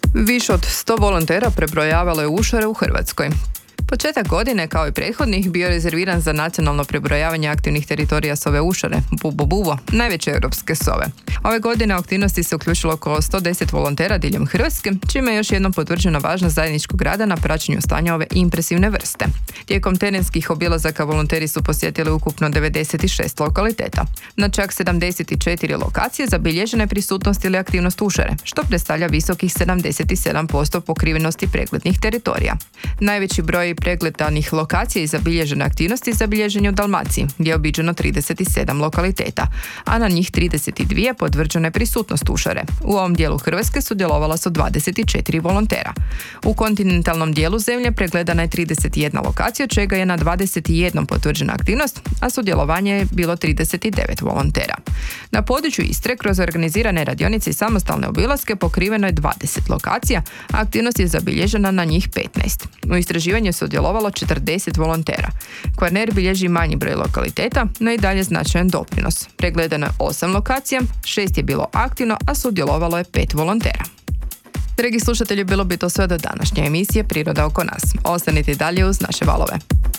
Više od 100 volontera prebrojavalo je ušare u Hrvatskoj. Početak godine, kao i prethodnih, bio rezerviran za nacionalno prebrojavanje aktivnih teritorija sove ušare, Bubo, najveće europske sove. Ove godine u aktivnosti se uključilo oko 110 volontera diljem Hrvatske, čime je još jednom potvrđena važnost zajedničkog rada na praćenju stanja ove impresivne vrste. Tijekom terenskih obilazaka volonteri su posjetili ukupno 96 lokaliteta. Na čak 74 lokacije zabilježena je prisutnost ili aktivnost ušare, što predstavlja visokih 77% pokrivenosti preglednih teritorija. Najveći broj pregledanih lokacija i zabilježene aktivnosti zabilježen je u Dalmaciji, gdje je obiđeno 37 lokaliteta, a na njih 32 potvrđena je prisutnost ušare. U ovom dijelu Hrvatske sudjelovala su 24 volontera. U kontinentalnom dijelu zemlje pregledana je 31 lokacija, od čega je na 21 potvrđena aktivnost, a sudjelovanje je bilo 39 volontera. Na području Istre kroz organizirane radionice i samostalne obilaske pokriveno je 20 lokacija, a aktivnost je zabilježena na njih 15. U istraživanju je sudjelovalo 40 volontera. Kvarner bilježi manji broj lokaliteta, no i dalje značajan doprinos. Pregledano je 8 lokacija, 6 je bilo aktivno, a sudjelovalo je 5 volontera. Dragi slušatelji, bilo bi to sve do današnje emisije Priroda oko nas. Ostanite dalje uz naše valove.